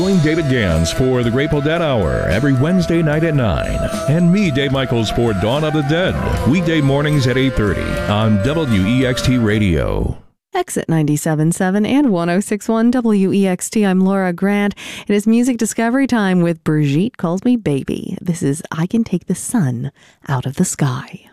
Join David Gans for the Grateful Dead Hour every Wednesday night at 9. And me, Dave Michaels, for Dawn of the Dead, weekday mornings at 8:30 on WEXT Radio. Exit 97.7 and 106.1 WEXT. I'm Laura Grant. It is Music Discovery Time with Brigitte Calls Me Baby. This is I Can Take the Sun Out of the Sky.